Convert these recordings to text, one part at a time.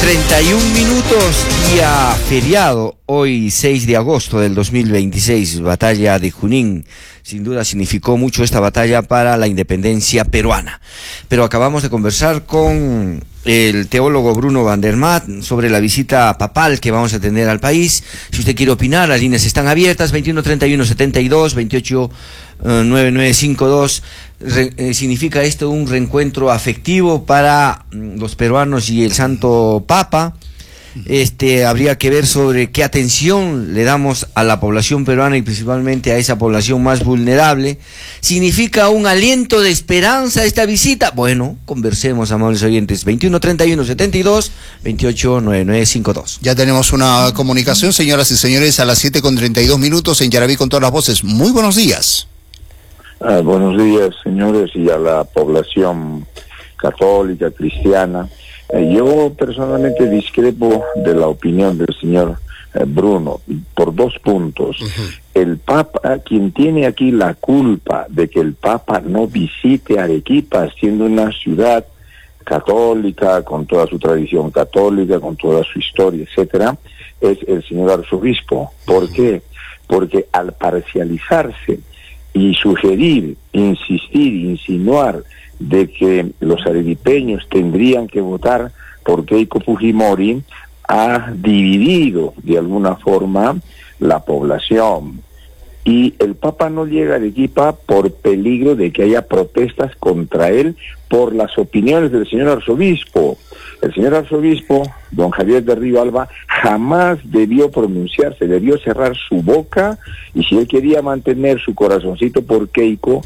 31 día feriado, hoy 6 de agosto del 2026, batalla de Junín. Sin duda significó mucho esta batalla para la independencia peruana. Pero acabamos de conversar con el teólogo Bruno van der Maat sobre la visita papal que vamos a tener al país. Si usted quiere opinar, las líneas están abiertas, 21 31 72 28 9952. Significa esto un reencuentro afectivo para los peruanos y el Santo Papa. Habría que ver sobre qué atención le damos a la población peruana y principalmente a esa población más vulnerable. ¿Significa un aliento de esperanza esta visita? Bueno, conversemos, amables oyentes. 21 31 72 28 9952. Ya tenemos una comunicación, señoras y señores, a las 7:32 en Yaraví con todas las voces. Muy buenos días. Buenos días, señores, y a la población católica, cristiana. Yo personalmente discrepo de la opinión del señor Bruno por 2 puntos. El Papa, quien tiene aquí la culpa de que el Papa no visite Arequipa, siendo una ciudad católica, con toda su tradición católica, con toda su historia, etcétera, es el señor arzobispo. ¿Por qué? Porque al parcializarse y sugerir, insistir, insinuar de que los arequipeños tendrían que votar por Keiko Fujimori, ha dividido de alguna forma la población. Y el Papa no llega a Arequipa por peligro de que haya protestas contra él por las opiniones del señor arzobispo. El señor arzobispo, don Javier de Río Alba, jamás debió pronunciarse, debió cerrar su boca, y si él quería mantener su corazoncito por Keiko,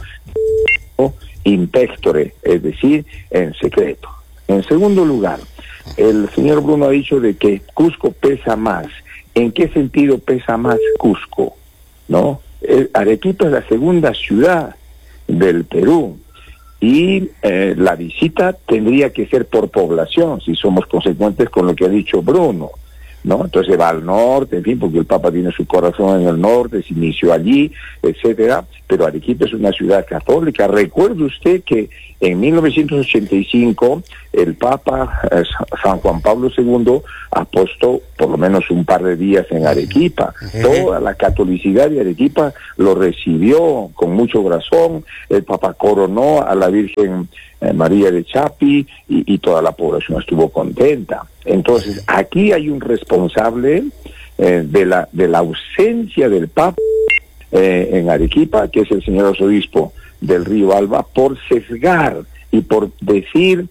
in pectore, es decir, en secreto. En segundo lugar, el señor Bruno ha dicho de que Cusco pesa más. ¿En qué sentido pesa más Cusco? ¿No? Arequipa es la segunda ciudad del Perú y la visita tendría que ser por población, si somos consecuentes con lo que ha dicho Bruno, ¿no? Entonces va al norte, en fin, porque el Papa tiene su corazón en el norte, se inició allí, etcétera, pero Arequipa es una ciudad católica. Recuerde usted que en 1985 el Papa San Juan Pablo II apostó por lo menos un par de días en Arequipa. Toda la catolicidad de Arequipa lo recibió con mucho corazón. El Papa coronó a la Virgen María de Chapi y toda la población estuvo contenta. Entonces aquí hay un responsable de la ausencia del Papa en Arequipa, que es el señor arzobispo del Río Alba, por sesgar y por decir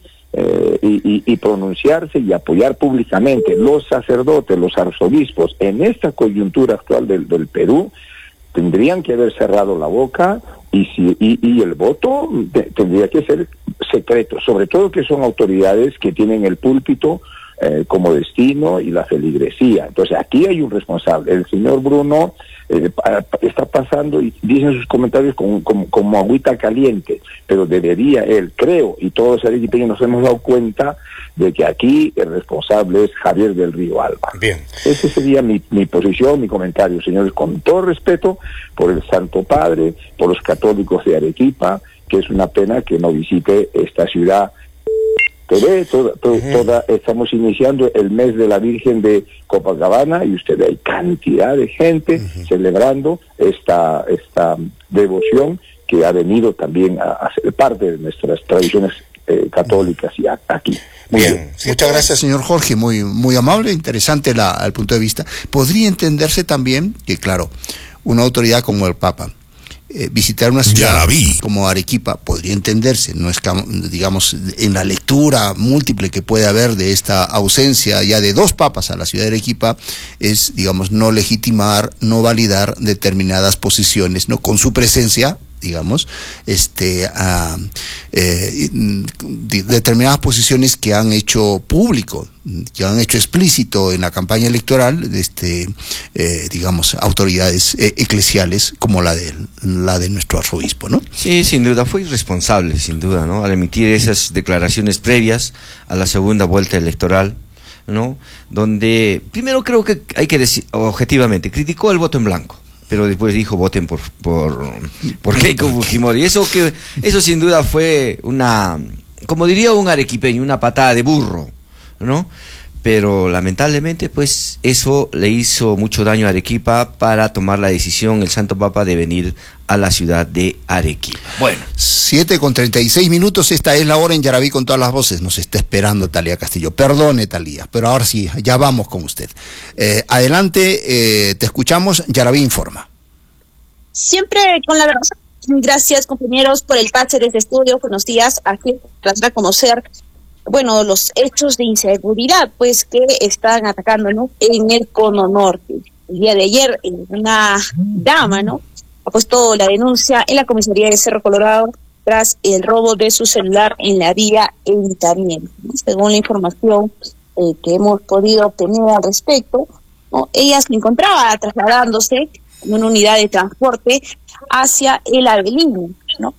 y pronunciarse y apoyar públicamente. Los sacerdotes, los arzobispos, en esta coyuntura actual del Perú, tendrían que haber cerrado la boca y el voto tendría que ser secreto, sobre todo que son autoridades que tienen el púlpito como destino y la feligresía. Entonces aquí hay un responsable. El señor Bruno está pasando y dice en sus comentarios como agüita caliente, pero debería él, creo, y todos los arequipeños nos hemos dado cuenta de que aquí el responsable es Javier del Río Alba. Bien. Ese sería mi posición, mi comentario, señores, con todo respeto por el Santo Padre, por los católicos de Arequipa, que es una pena que no visite esta ciudad. Estamos iniciando el mes de la Virgen de Copacabana y usted ve, hay cantidad de gente celebrando esta devoción que ha venido también a ser parte de nuestras tradiciones católicas y aquí. Bien. Muchas gracias, señor Jorge, muy amable, interesante el punto de vista. Podría entenderse también que, claro, una autoridad como el Papa, visitar una ciudad como Arequipa podría entenderse, no es, digamos, en la lectura múltiple que puede haber de esta ausencia ya de 2 papas a la ciudad de Arequipa, es, digamos, no legitimar, no validar determinadas posiciones, no con su presencia, digamos, determinadas posiciones que han hecho público, que han hecho explícito en la campaña electoral, digamos, autoridades eclesiales como la de nuestro arzobispo, ¿no? Sí, sin duda, fue irresponsable, sin duda, ¿no? Al emitir esas declaraciones previas a la segunda vuelta electoral, ¿no? Donde, primero creo que hay que decir, objetivamente, criticó el voto en blanco, pero después dijo voten por Keiko Fujimori. Eso sin duda fue una, como diría un arequipeño, una patada de burro, ¿no? pero lamentablemente pues eso le hizo mucho daño a Arequipa para tomar la decisión el Santo Papa de venir a la ciudad de Arequipa. Bueno, 7:36, esta es la hora en Yaraví con todas las voces. Nos está esperando Talía Castillo. Perdone, Talía, pero ahora sí, ya vamos con usted. Adelante, te escuchamos. Yaraví informa. Siempre con la verdad. Gracias, compañeros, por el pase desde estudio. Buenos días. Aquí tras a conocer, bueno, los hechos de inseguridad, pues, que están atacando, ¿no?, en el cono norte. El día de ayer, una dama, ¿no?, ha puesto la denuncia en la comisaría de Cerro Colorado tras el robo de su celular en la vía Evitamiento. Según la información que hemos podido obtener al respecto, ¿no?, ella se encontraba trasladándose en una unidad de transporte hacia el Avelino, ¿no?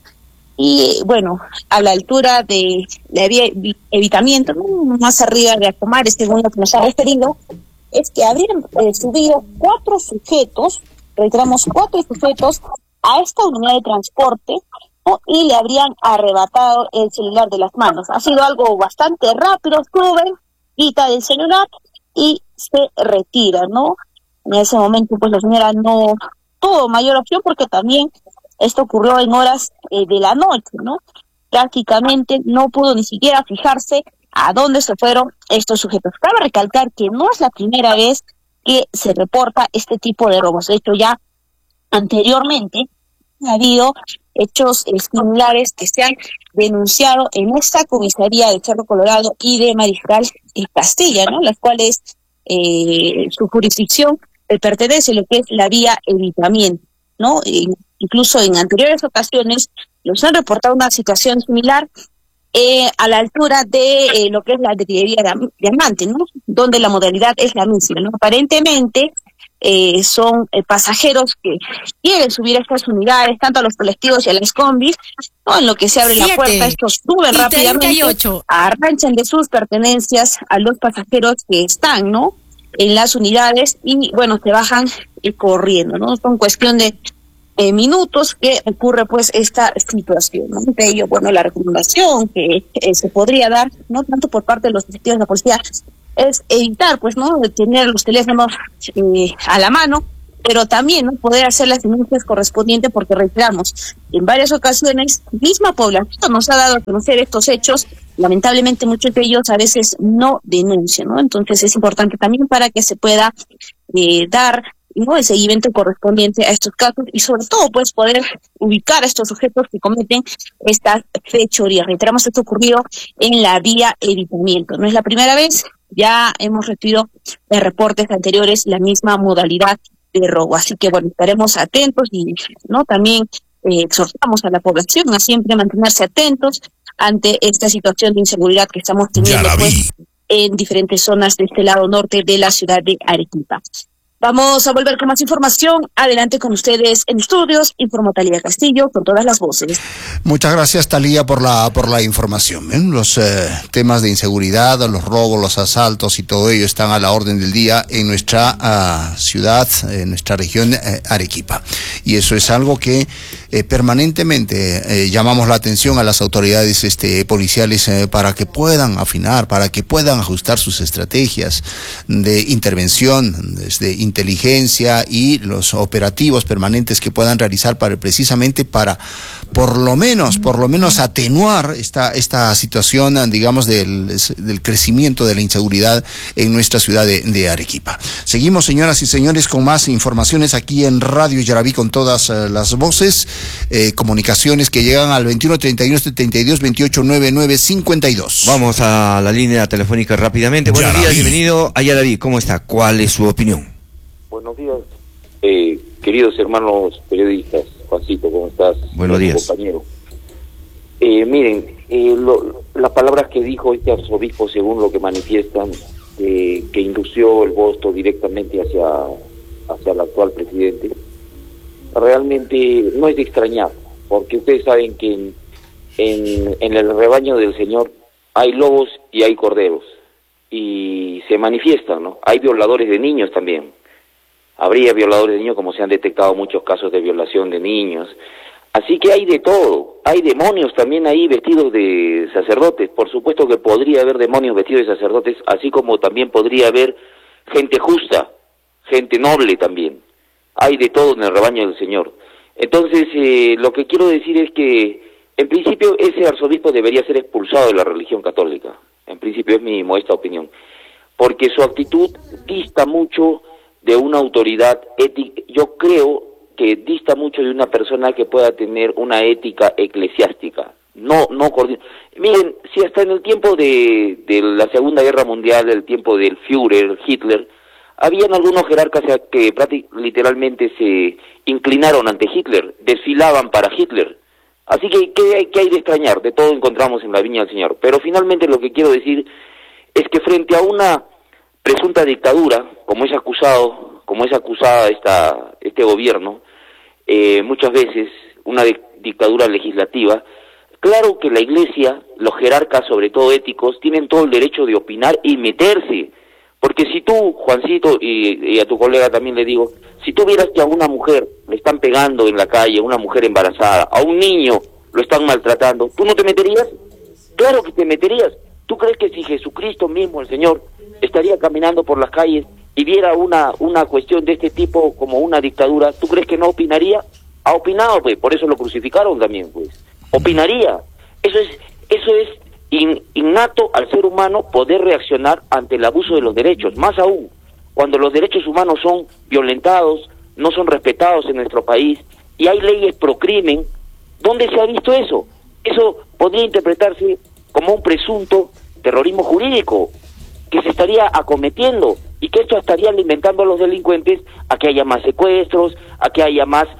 Y bueno, a la altura de la vía Evitamiento, ¿no?, más arriba de Acomares, según lo que nos ha referido, es que habrían subido 4 sujetos, reiteramos, 4 sujetos a esta unidad de transporte, ¿no?, y le habrían arrebatado el celular de las manos. Ha sido algo bastante rápido, suben, quitan el celular y se retira, ¿no? En ese momento, pues la señora no tuvo mayor opción porque también esto ocurrió en horas de la noche, ¿no? Prácticamente no pudo ni siquiera fijarse a dónde se fueron estos sujetos. Cabe recalcar que no es la primera vez que se reporta este tipo de robos. De hecho, ya anteriormente ha habido hechos similares que se han denunciado en esta comisaría de Cerro Colorado y de Mariscal Castilla, ¿no?, las cuales su jurisdicción pertenece a lo que es la vía Evitamiento, ¿no? Incluso en anteriores ocasiones nos han reportado una situación similar a la altura de lo que es la artillería Diamante, ¿no?, donde la modalidad es la misma, ¿no? Aparentemente son pasajeros que quieren subir a estas unidades, tanto a los colectivos y a las combis, ¿no? En lo que se abre la puerta, estos suben rápidamente, arranchan de sus pertenencias a los pasajeros que están, ¿no?, en las unidades y, bueno, se bajan corriendo, ¿no? Son cuestión de minutos que ocurre, pues, esta situación, ¿no? De ello, bueno, la recomendación que se podría dar, no tanto por parte de los efectivos de la policía, es evitar, pues, ¿no?, de tener los teléfonos a la mano, pero también, ¿no?, poder hacer las denuncias correspondientes, porque reiteramos, en varias ocasiones, misma población nos ha dado a conocer estos hechos. Lamentablemente muchos de ellos a veces no denuncian, ¿no? Entonces es importante también para que se pueda dar, ¿no?, el seguimiento correspondiente a estos casos y sobre todo pues poder ubicar a estos sujetos que cometen estas fechorías. Reiteramos, esto ocurrió en la vía Evitamiento. No es la primera vez, ya hemos recibido reportes anteriores la misma modalidad de robo. Así que bueno, estaremos atentos y, ¿no?, también exhortamos a la población a siempre mantenerse atentos ante esta situación de inseguridad que estamos teniendo, pues, en diferentes zonas de este lado norte de la ciudad de Arequipa. Vamos a volver con más información. Adelante con ustedes en estudios. Informó Talía Castillo con todas las voces. Muchas gracias, Talía, por la información. Los temas de inseguridad, los robos, los asaltos y todo ello están a la orden del día en nuestra ciudad, en nuestra región Arequipa. Y eso es algo que permanentemente llamamos la atención a las autoridades policiales para que puedan afinar, para que puedan ajustar sus estrategias de intervención, desde inteligencia y los operativos permanentes que puedan realizar precisamente para por lo menos atenuar esta situación, digamos, del crecimiento de la inseguridad en nuestra ciudad de Arequipa. Seguimos, señoras y señores, con más informaciones aquí en Radio Yaraví con todas las voces, comunicaciones que llegan al 21 31 72 28 99 52. Vamos a la línea telefónica rápidamente. Buenos días, bienvenido a Yaraví. ¿Cómo está? ¿Cuál es su opinión? Buenos días, queridos hermanos periodistas. Juancito, ¿cómo estás? Buenos días. Compañero. Miren, las palabras que dijo este arzobispo, según lo que manifiestan, que indució el voto directamente hacia el actual presidente, realmente no es de extrañar, porque ustedes saben que en el rebaño del Señor hay lobos y hay corderos, y se manifiestan, ¿no? Hay violadores de niños también. Habría violadores de niños, como se han detectado muchos casos de violación de niños. Así que hay de todo, hay demonios también ahí vestidos de sacerdotes. Por supuesto que podría haber demonios vestidos de sacerdotes, así como también podría haber gente justa, gente noble también. Hay de todo en el rebaño del Señor. Entonces, lo que quiero decir es que, en principio, ese arzobispo debería ser expulsado de la religión católica. En principio, es mi modesta opinión. Porque su actitud dista mucho de una autoridad ética. Yo creo que dista mucho de una persona que pueda tener una ética eclesiástica. No miren, si hasta en el tiempo de la Segunda Guerra Mundial, el tiempo del Führer, Hitler, habían algunos jerarcas que literalmente se inclinaron ante Hitler, desfilaban para Hitler. Así que, ¿qué hay de extrañar? De todo encontramos en la viña del Señor. Pero finalmente lo que quiero decir es que frente a una presunta dictadura, como es acusada este gobierno, muchas veces una dictadura legislativa, claro que la Iglesia, los jerarcas, sobre todo éticos, tienen todo el derecho de opinar y meterse. Porque si tú, Juancito, y a tu colega también le digo, si tú vieras que a una mujer le están pegando en la calle, una mujer embarazada, a un niño lo están maltratando, ¿tú no te meterías? Claro que te meterías. ¿Tú crees que si Jesucristo mismo, el Señor, estaría caminando por las calles y viera una cuestión de este tipo como una dictadura, ¿tú crees que no opinaría? Ha opinado, pues, por eso lo crucificaron también, pues. Opinaría. Eso es innato al ser humano poder reaccionar ante el abuso de los derechos, más aún cuando los derechos humanos son violentados, no son respetados en nuestro país y hay leyes pro crimen. ¿Dónde se ha visto eso? Eso podría interpretarse como un presunto terrorismo jurídico que se estaría acometiendo y que esto estaría alimentando a los delincuentes a que haya más secuestros, a que haya más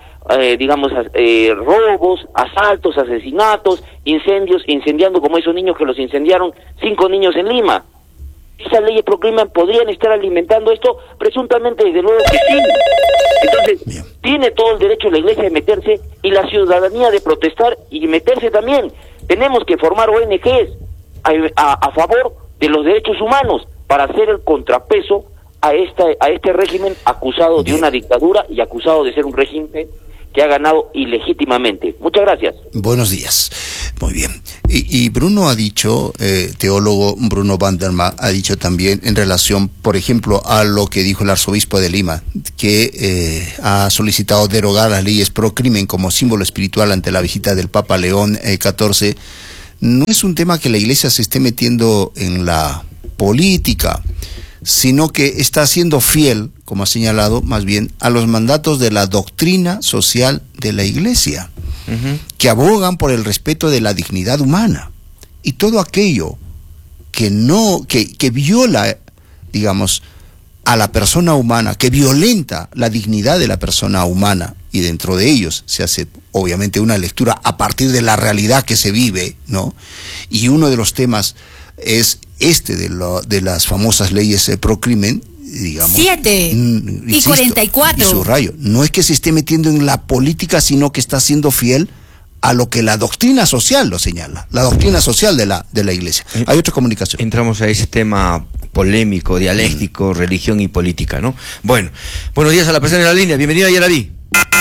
robos, asaltos, asesinatos, incendios, incendiando como esos niños que los incendiaron, 5 niños en Lima. ¿Esas leyes pro crimen podrían estar alimentando esto? Presuntamente, desde luego que sí. Entonces, tiene todo el derecho la Iglesia de meterse y la ciudadanía de protestar y meterse también. Tenemos que formar ONGs a favor de los derechos humanos para hacer el contrapeso a este régimen acusado de una dictadura y acusado de ser un régimen que ha ganado ilegítimamente. Muchas gracias. Buenos días. Muy bien. Y Bruno ha dicho, teólogo Bruno Vanderma, ha dicho también en relación, por ejemplo, a lo que dijo el arzobispo de Lima, que ha solicitado derogar las leyes pro crimen como símbolo espiritual ante la visita del Papa León XIV. No es un tema que la Iglesia se esté metiendo en la política, sino que está siendo fiel, como ha señalado, más bien, a los mandatos de la doctrina social de la Iglesia, que abogan por el respeto de la dignidad humana. Y todo aquello que viola, digamos, a la persona humana, que violenta la dignidad de la persona humana, y dentro de ellos se hace, obviamente, una lectura a partir de la realidad que se vive, ¿no? Y uno de los temas es de las famosas leyes pro crimen, digamos. 7:44. Y subrayo, no es que se esté metiendo en la política, sino que está siendo fiel a lo que la doctrina social lo señala, la doctrina social de la Iglesia. Hay otra comunicación. Entramos a ese tema polémico, dialéctico, religión y política, ¿no? Bueno, buenos días a la persona en la línea, bienvenida Yaraví.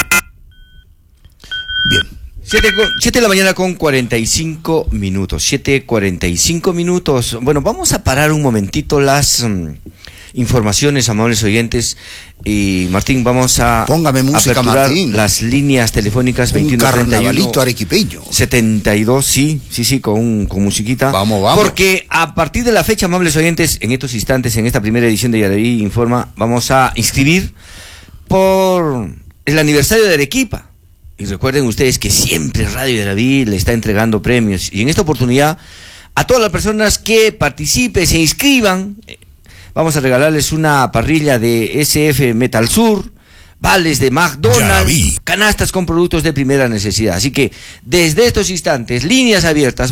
Bien. 7 de la mañana con 45 minutos, 7:45 minutos. Bueno, vamos a parar un momentito las informaciones, amables oyentes. Y Martín, vamos a póngame música, aperturar Martín. Las líneas telefónicas 2131 arequipeño 72, sí, con musiquita. Vamos. Porque a partir de la fecha, amables oyentes, en estos instantes, en esta primera edición de Yaraví Informa, vamos a inscribir por el aniversario de Arequipa. Y recuerden ustedes que siempre Radio Yaraví le está entregando premios. Y en esta oportunidad, a todas las personas que participen, se inscriban, vamos a regalarles una parrilla de SF Metal Sur, vales de McDonald's, canastas con productos de primera necesidad. Así que desde estos instantes, líneas abiertas,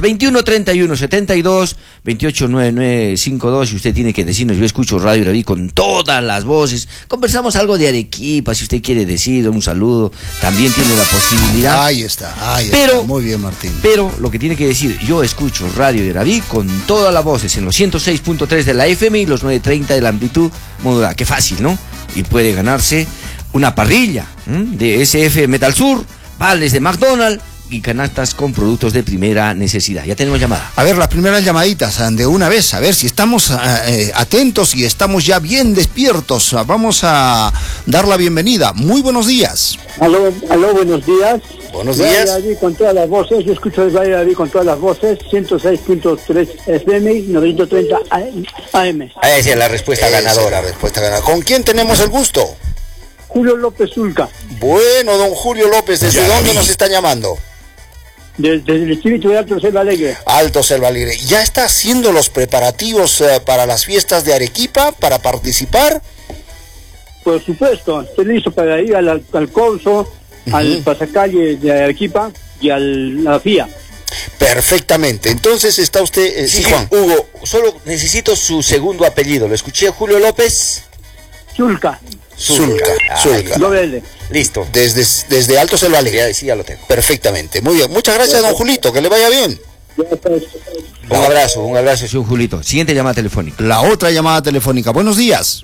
2131-72, 289952, y usted tiene que decirnos, yo escucho Radio Yaraví con todas las voces, conversamos algo de Arequipa, si usted quiere decir un saludo, también tiene la posibilidad. Ahí está, muy bien, Martín. Pero lo que tiene que decir, yo escucho Radio Yaraví con todas las voces, en los 106.3 de la FM y los 930 de la amplitud modulada. Qué fácil, ¿no? Y puede ganarse una parrilla de SF Metal Sur, vales de McDonald's y canastas con productos de primera necesidad. Ya tenemos llamada. A ver, las primeras llamaditas de una vez, a ver si estamos atentos y estamos ya bien despiertos. Vamos a dar la bienvenida. Muy buenos días. Aló, buenos días. Buenos días. David con todas las voces, yo escucho el Radio David con todas las voces, 106.3 FM y 930 AM. Esa es la respuesta ganadora. ¿Con quién tenemos el gusto? Julio López Zulca. Bueno, don Julio López, ¿desde dónde nos está llamando? Desde el distrito de Alto Selva Alegre. Alto Selva Alegre. ¿Ya está haciendo los preparativos para las fiestas de Arequipa, para participar? Por supuesto, estoy listo para ir al Corso, al pasacalle de Arequipa y a la FIA. Perfectamente. Entonces está usted... Sí, Juan. Hugo, solo necesito su segundo apellido. ¿Lo escuché, Julio López? Zulca. Zulca. Doble L. Listo. Desde Alto Selva Alegre. Sí, ya lo tengo. Perfectamente. Muy bien. Muchas gracias, don Julito. Que le vaya bien. Un abrazo, señor Julito. Siguiente llamada telefónica. La otra llamada telefónica. Buenos días.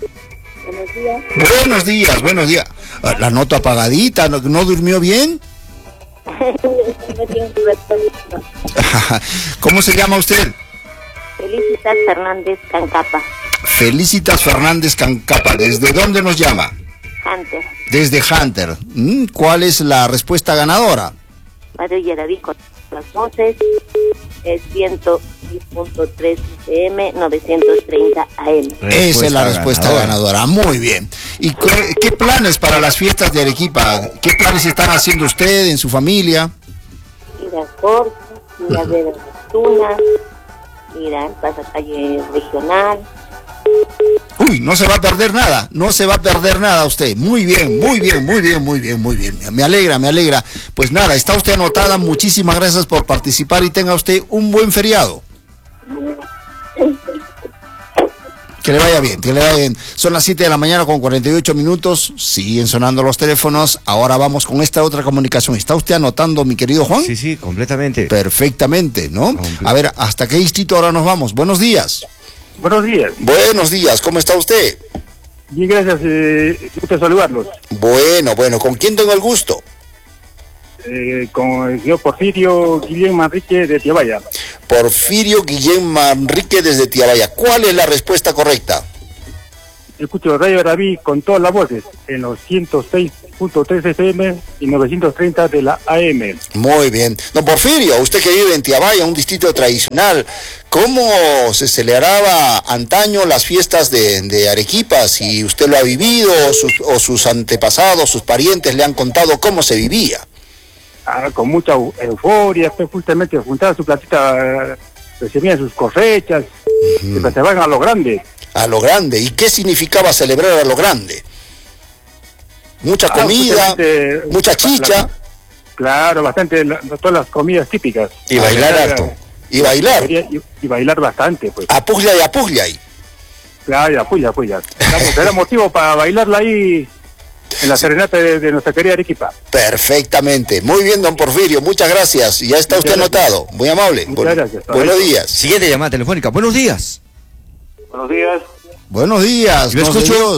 Buenos días. La nota apagadita. ¿No durmió bien? ¿Cómo se llama usted? Felicitas Fernández Cancapa. Felicitas Fernández Cancapa. ¿Desde dónde nos llama? Hunter. Desde Hunter. ¿Cuál es la respuesta ganadora? Radio Yaraví con las voces, es 106.3 FM, 930 AM. Esa es la respuesta ganadora. Muy bien. ¿Y qué planes para las fiestas de Arequipa? ¿Qué planes están haciendo usted en su familia? Ir a Corso, ir a ver las tunas, ir al pasacalle regional. Uy, no se va a perder nada usted. Muy bien. Me alegra. Pues nada, está usted anotada. Muchísimas gracias por participar y tenga usted un buen feriado. Que le vaya bien. Son las 7 de la mañana con 48 minutos. Siguen sonando los teléfonos. Ahora vamos con esta otra comunicación. ¿Está usted anotando, mi querido Juan? Sí, completamente. Perfectamente, ¿no? A ver, ¿hasta qué distrito ahora nos vamos? Buenos días. Buenos días, ¿cómo está usted? Bien, gracias, gusto saludarlos. Bueno, ¿con quién tengo el gusto? Con el señor Porfirio Guillén Manrique de Tiabaya. Porfirio Guillén Manrique desde Tiabaya. ¿Cuál es la respuesta correcta? Escucho Radio David con todas las voces, en los 106.3 FM y 930 de la AM. Muy bien. Don Porfirio, usted que vive en Tiabaya, un distrito tradicional, ¿cómo se celebraba antaño las fiestas de Arequipa? Si usted lo ha vivido, o sus antepasados, sus parientes le han contado cómo se vivía. Con mucha euforia, justamente juntaba su platita, recibían sus cosechas, se pasaban a lo grande. A lo grande. ¿Y qué significaba celebrar a lo grande? Mucha comida, mucha chicha. Claro, bastante, todas las comidas típicas. Y bailar harto. Y bailar. Y bailar bastante, pues. Apuglia y apuglia ahí. Claro, apuya. Era motivo para bailarla ahí en la serenata de nuestra querida Arequipa. Perfectamente. Muy bien, don Porfirio. Muchas gracias. Ya está usted anotado. Muy amable. Muchas gracias. Buenos días. Siguiente llamada telefónica. Buenos días. Buenos días. Yo escucho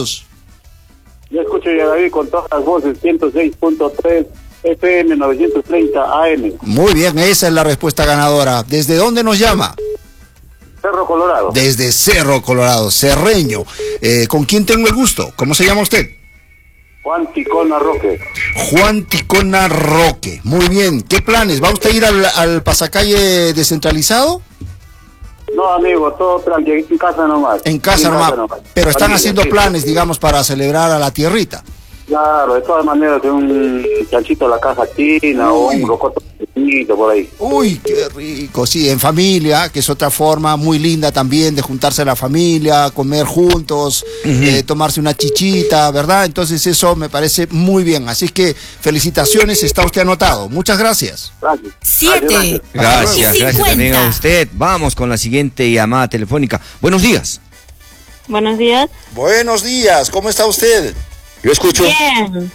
ya David con todas las voces, 106.3 FM, 930 AM. Muy bien, esa es la respuesta ganadora. ¿Desde dónde nos llama? Cerro Colorado. Desde Cerro Colorado, cerreño. ¿Con quién tengo el gusto? ¿Cómo se llama usted? Juan Ticona Roque. Juan Ticona Roque. Muy bien. ¿Qué planes? ¿Va usted a ir al pasacalle descentralizado? No, amigo, todo tranquilo, en casa nomás. En casa nomás. Pero están haciendo planes, digamos, para celebrar a la tierrita. Claro, de todas maneras, de un chanchito a la caja china o un rocoto por ahí. Uy, qué rico, sí, en familia, que es otra forma muy linda también de juntarse a la familia, comer juntos, tomarse una chichita, ¿verdad? Entonces eso me parece muy bien. Así que felicitaciones, está usted anotado. Muchas gracias. Gracias. 7. Gracias también a usted. Vamos con la siguiente llamada telefónica. Buenos días. Buenos días. Buenos días, ¿cómo está usted? Yo escucho. Bien.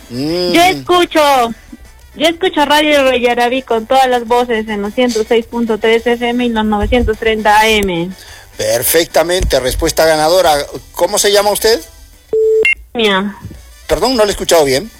Yo escucho Radio Yaraví con todas las voces en los 106.3 FM y los 930 AM. Perfectamente, respuesta ganadora. ¿Cómo se llama usted? Mía. Perdón, no le he escuchado bien.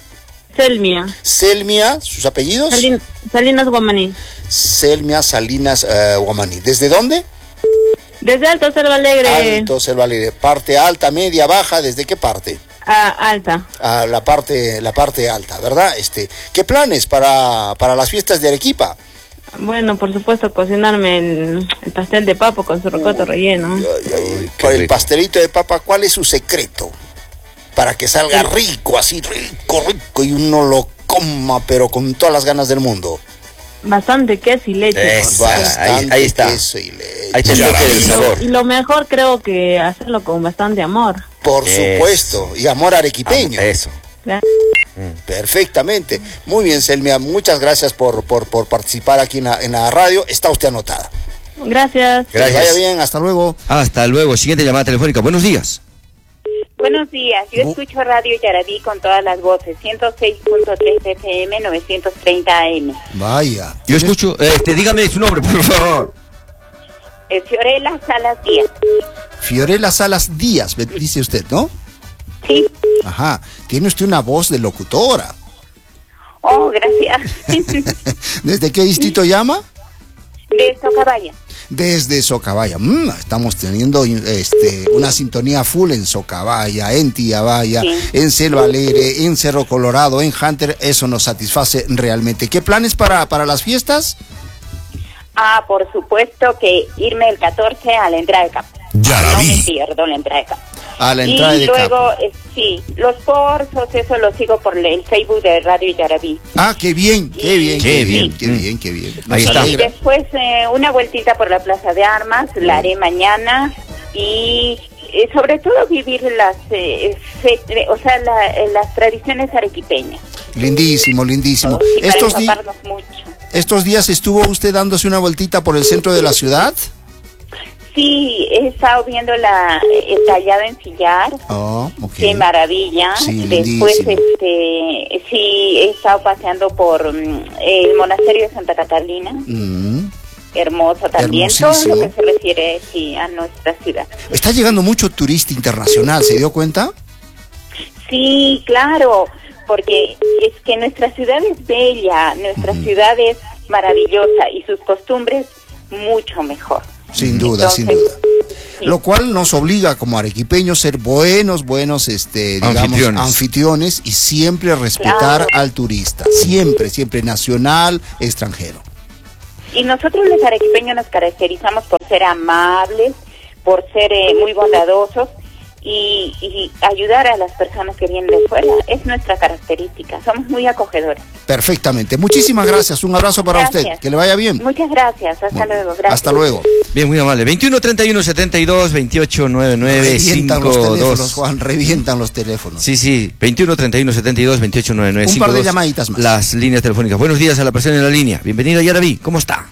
Selmia. Selmia, ¿sus apellidos? Salinas Guamaní. Selmia Salinas Guamaní. ¿Desde dónde? Desde Alto Selva Alegre. Alto Selva Alegre. ¿Parte alta, media, baja? ¿Desde qué parte? Alta. La parte alta, ¿verdad? ¿Qué planes para las fiestas de Arequipa? Bueno, por supuesto, cocinarme el pastel de papa con su rocoto relleno. El pastelito de papa, ¿cuál es su secreto? Para que salga rico, así rico, y uno lo coma, pero con todas las ganas del mundo. Bastante queso y leche. Ahí está. Queso y leche. Ahí te el sabor. Y lo mejor creo que hacerlo con bastante amor. Por supuesto, y amor arequipeño. Eso. Perfectamente. Muy bien, Selmia, muchas gracias por participar aquí en la radio. Está usted anotada. Gracias. Que vaya bien, hasta luego. Hasta luego. Siguiente llamada telefónica. Buenos días. Buenos días, yo escucho Radio Yarabí con todas las voces, 106.3 FM, 930 AM. Vaya. Yo escucho, dígame su nombre, por favor. Fiorella Salas Díaz. Fiorella Salas Díaz, dice usted, ¿no? Sí. Ajá, tiene usted una voz de locutora. Oh, gracias. ¿Desde qué distrito llama? De Socabaya. Desde Socabaya. Estamos teniendo una sintonía full en Socabaya, en Tiabaya, sí, en Selva Alegre, en Cerro Colorado, en Hunter. Eso nos satisface realmente. ¿Qué planes para las fiestas? Por supuesto que irme el 14 a la entrada de campo. No me pierdo la entrada de campo. A la entrada de campo. Y luego, sí, los cursos, eso lo sigo por el Facebook de Radio Yarabí. Qué bien. Ahí está. Y después una vueltita por la Plaza de Armas, la haré mañana, y sobre todo vivir las tradiciones arequipeñas. Lindísimo. ¿Estos días estuvo usted dándose una vueltita por el centro de la ciudad? Sí, he estado viendo el tallado en sillar. Okay. Qué maravilla. Sí, después, he estado paseando por el monasterio de Santa Catalina. Hermoso también. Todo lo que se refiere a nuestra ciudad. Está llegando mucho turista internacional, ¿se dio cuenta? Sí, claro, porque es que nuestra ciudad es bella, nuestra ciudad es maravillosa y sus costumbres mucho mejor. Sin duda. Sí. Lo cual nos obliga como arequipeños a ser buenos, digamos, anfitriones y siempre respetar al turista. Siempre, nacional, extranjero. Y nosotros los arequipeños nos caracterizamos por ser amables, por ser muy bondadosos y ayudar a las personas que vienen de fuera. Es nuestra característica, somos muy acogedores. Perfectamente, muchísimas gracias, un abrazo para usted, que le vaya bien. Muchas gracias, luego, gracias. Hasta luego. Bien, muy amable. 21 31 72 28 99 52. Juan, revientan los teléfonos. Sí, 21 31 72 28 99 52. Un par de llamaditas más. Las líneas telefónicas. Buenos días a la persona en la línea. Bienvenido a Yarabí, ¿cómo está?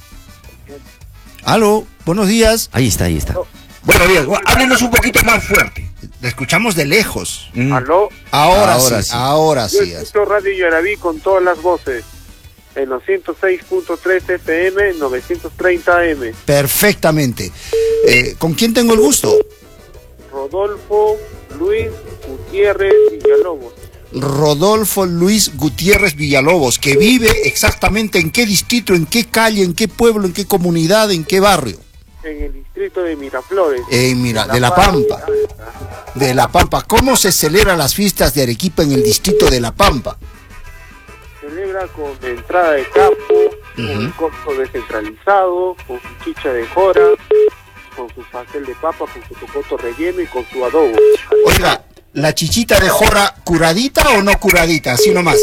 Aló, buenos días. Ahí está. Buenos días, háblenos un poquito más fuerte. Le escuchamos de lejos. ¿Aló? Ahora sí. Yo escucho Radio Yarabí con todas las voces. En los 106.3 FM, 930 AM. Perfectamente. ¿Con quién tengo el gusto? Rodolfo Luis Gutiérrez Villalobos. Rodolfo Luis Gutiérrez Villalobos, que vive exactamente en qué distrito, en qué calle, en qué pueblo, en qué comunidad, en qué barrio. En el distrito de Miraflores. De La Pampa. De La Pampa. ¿Cómo se celebran las fiestas de Arequipa en el distrito de La Pampa? Celebra con entrada de campo, con un corto descentralizado, con su chicha de jora, con su pastel de papa, con su cocoto relleno y con su adobo. Oiga, ¿la chichita de jora curadita o no curadita? Así nomás.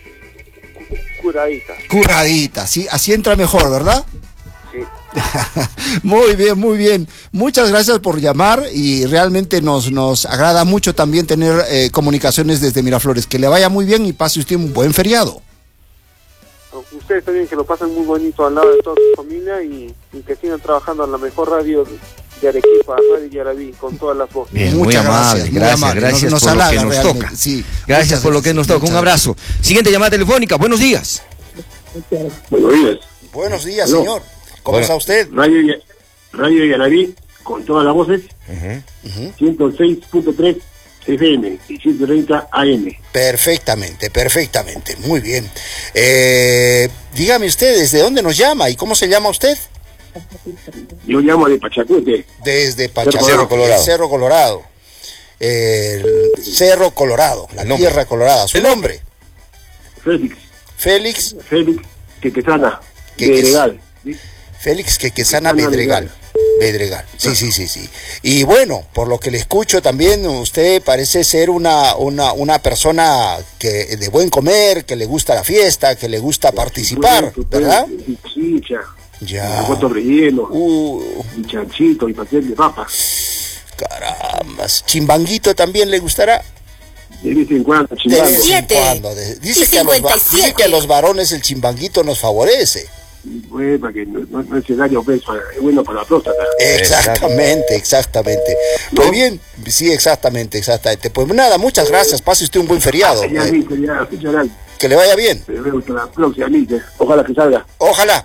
Curadita, sí, así entra mejor, ¿verdad? Sí. Muy bien. Muchas gracias por llamar y realmente nos agrada mucho también tener comunicaciones desde Miraflores. Que le vaya muy bien y pase usted un buen feriado. Ustedes también que lo pasen muy bonito al lado de toda su familia y que sigan trabajando en la mejor radio de Arequipa, Radio Yarabí, con todas las voces. Bien, muchas gracias nos por halaga, lo que nos realmente. toca. Sí, gracias por lo que nos toca. Un abrazo. Siguiente llamada telefónica. Buenos días. Buenos días, señor. ¿Cómo está usted? Radio Yarabí, con todas las voces. 106.3 FM y 730 AM. Perfectamente, muy bien. Dígame usted, ¿desde dónde nos llama y cómo se llama usted? Yo llamo de Pachacute. Desde Pachacute, Cerro Colorado. Cerro Colorado. Cerro Colorado, la tierra colorada. ¿Su nombre? Félix Quequesana Bedregal. Félix Quequesana Bedregal. Sí. Y bueno, por lo que le escucho también, usted parece ser una persona que de buen comer, que le gusta la fiesta, que le gusta participar, ¿verdad? Sí, ya. Cuatro relleno, y chanchito y pastel de papa. Caramba, ¿chimbanguito también le gustará? De vez en cuando, chimbango. Dice que a los varones el chimbanguito nos favorece. Pues, para que no es daño, pues, es bueno para la próstata. Exactamente. ¿No? Muy bien, sí, exactamente. Pues nada, muchas gracias, pase usted un buen feriado. Que le vaya bien. La próxima, ojalá que salga. Ojalá,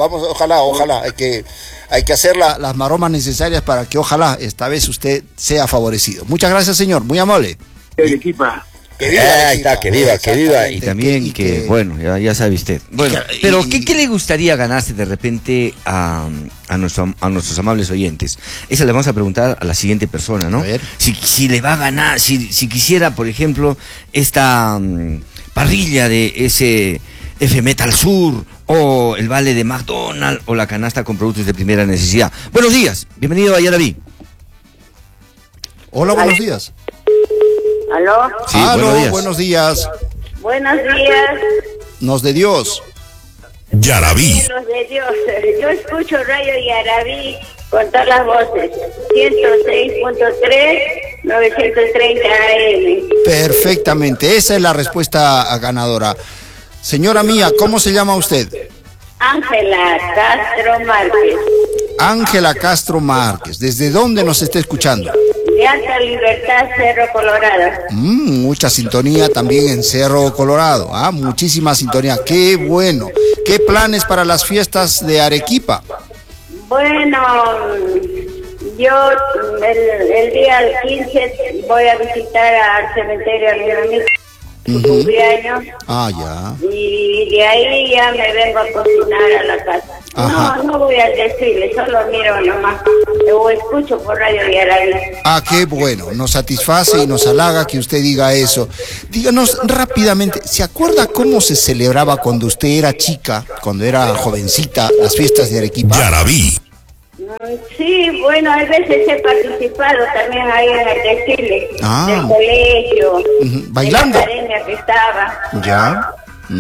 hay que hacer las maromas necesarias para que ojalá esta vez usted sea favorecido. Muchas gracias, señor, muy amable. El equipa. Que viva, y también que bueno, ya sabe usted. Bueno, pero ¿qué le gustaría ganarse de repente a nuestros amables oyentes? Esa le vamos a preguntar a la siguiente persona, ¿no? Si le va a ganar, si quisiera, por ejemplo, esta parrilla de ese F-Metal Sur, o el vale de McDonald's, o la canasta con productos de primera necesidad. Buenos días, bienvenido a Yaraví. Hola, buenos días. ¿Aló? Sí, buenos días. Buenos días. Nos de Dios. Yaraví. Nos de Dios. Yo escucho Radio Yaraví con todas las voces. 106.3, 930 AM. Perfectamente, esa es la respuesta ganadora. Señora mía, ¿cómo se llama usted? Ángela Castro Márquez. Ángela Castro Márquez. ¿Desde dónde nos está escuchando? De Alta Libertad, Cerro Colorado. Mucha sintonía también en Cerro Colorado. Muchísima sintonía. Qué bueno. ¿Qué planes para las fiestas de Arequipa? Bueno, yo el día 15 voy a visitar al cementerio a mi amigo. Cumpleaños. Ya. Y de ahí ya me vengo a cocinar a la casa. No voy al desfile, solo miro nomás. O escucho por Radio Yaraví. Qué bueno, nos satisface y nos halaga que usted diga eso. Díganos rápidamente, ¿se acuerda cómo se celebraba cuando usted era chica, cuando era jovencita, las fiestas de Arequipa? Yaraví. Sí, bueno, a veces he participado también ahí en el desfile del colegio, bailando. De la academia que estaba. Ya.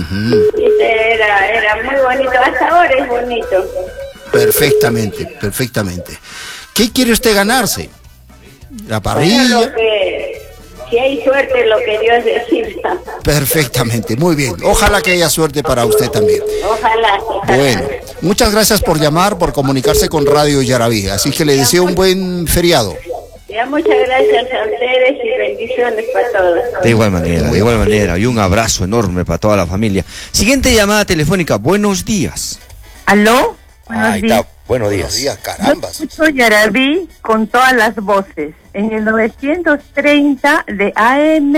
Era muy bonito, hasta ahora es bonito. Perfectamente. ¿Qué quiere usted ganarse? ¿La parrilla? Bueno, si hay suerte, lo que Dios decida. Perfectamente, muy bien. Ojalá que haya suerte para usted también. Ojalá. Bueno, muchas gracias por llamar, por comunicarse con Radio Yaraví. Así que le deseo un buen feriado. Ya, muchas gracias a ustedes y bendiciones para todos. De igual manera, y un abrazo enorme para toda la familia. Siguiente llamada telefónica, buenos días. ¿Aló? Buenos días. Buenos días, carambas. Yo escucho Yaraví con todas las voces, en el 930 de AM,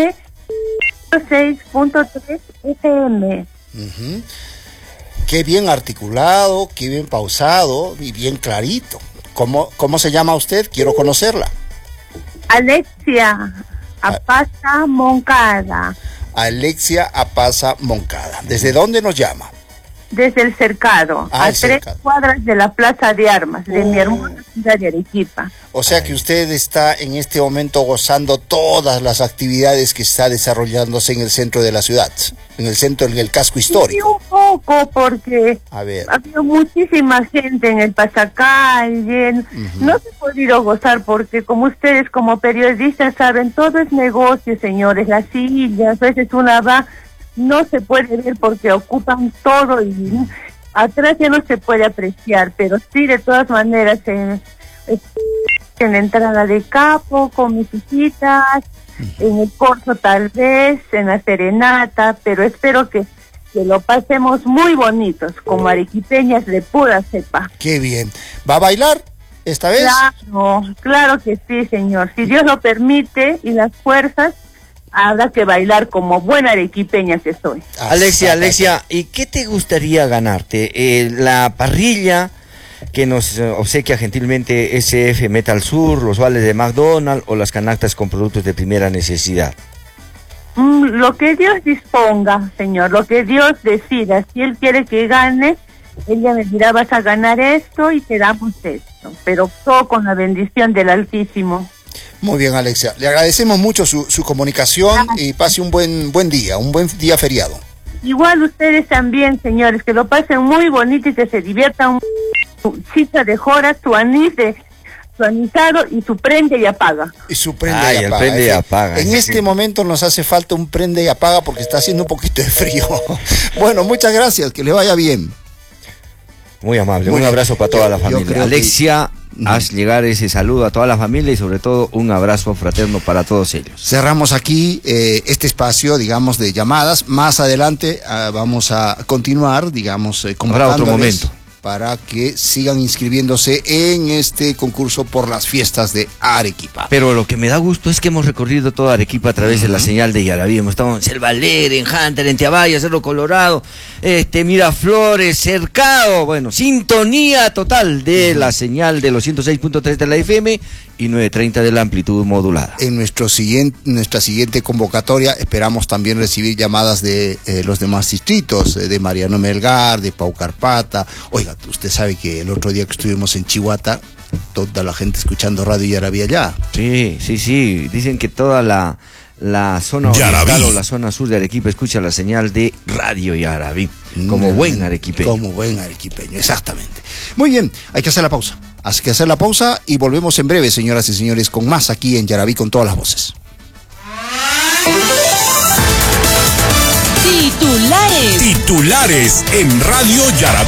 6.3 FM. Qué bien articulado, qué bien pausado y bien clarito. ¿Cómo se llama usted? Quiero conocerla. Alexia Apaza Moncada. Alexia Apaza Moncada. ¿Desde dónde nos llama? Desde el Cercado, a 3 cuadras de la Plaza de Armas, de mi hermosa ciudad de Arequipa. O sea que usted está en este momento gozando todas las actividades que está desarrollándose en el centro de la ciudad, en el casco histórico. Sí, un poco, porque ha habido muchísima gente en el pasacalle. No se ha podido gozar porque, como ustedes como periodistas saben, todo es negocio, señores. Las sillas, a veces una va... No se puede ver porque ocupan todo y atrás ya no se puede apreciar, pero sí, de todas maneras, en la entrada de Capo, con mis hijitas, en el corso tal vez, en la serenata, pero espero que lo pasemos muy bonitos, como arequipeñas de pura cepa. Qué bien. ¿Va a bailar? esta vez? Claro que sí, señor. Si Dios lo permite y las fuerzas, habrá que bailar como buena arequipeña que soy. Alexia, ¿y qué te gustaría ganarte? ¿La parrilla que nos obsequia gentilmente SF Metal Sur, los vales de McDonald's o las canastas con productos de primera necesidad? Lo que Dios disponga, señor, lo que Dios decida. Si Él quiere que gane, ella me dirá, vas a ganar esto y te damos esto, pero todo con la bendición del Altísimo. Muy bien, Alexia, le agradecemos mucho su comunicación y pase un buen día feriado. Igual ustedes también, señores, que lo pasen muy bonito y que se diviertan. Su chicha de jora, su anís de su anisado y su prende y apaga. Y su prende y apaga. Prende y apaga. En este momento nos hace falta un prende y apaga porque está haciendo un poquito de frío. Bueno, muchas gracias, que le vaya bien. Muy amable, un abrazo para toda la familia. Alexia, haz llegar ese saludo a toda la familia y sobre todo un abrazo fraterno para todos ellos. Cerramos aquí este espacio, digamos, de llamadas. Más adelante vamos a continuar, digamos, habrá otro momento para que sigan inscribiéndose en este concurso por las fiestas de Arequipa. Pero lo que me da gusto es que hemos recorrido toda Arequipa a través de la señal de Yaraví. Hemos estado en Selva Alegre, en Hunter, en Tiabaya, Cerro Colorado, Miraflores, Cercado. Bueno, sintonía total de la señal de los 106.3 de la FM y 930 de la amplitud modulada. En nuestra siguiente convocatoria esperamos también recibir llamadas de los demás distritos, de Mariano Melgar, de Pau Carpata. Oiga, usted sabe que el otro día que estuvimos en Chihuahua, toda la gente escuchando Radio Yaraví allá. Sí, dicen que toda la zona oriental o la zona sur de Arequipa escucha la señal de Radio Yaraví, como buen arequipeño. Como buen arequipeño, exactamente. Muy bien, hay que hacer la pausa. Hay que hacer la pausa y volvemos en breve, señoras y señores, con más aquí en Yaraví con todas las voces. Titulares en Radio Yaraví.